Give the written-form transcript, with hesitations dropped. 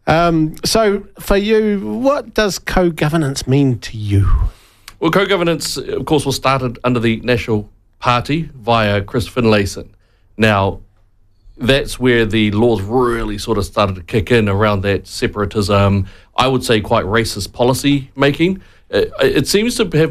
So for you, what does co-governance mean to you? Well, co-governance, of course, was started under the National Party via Chris Finlayson. Now, that's where the laws really sort of started to kick in around that separatism, I would say quite racist policy making. It seems to have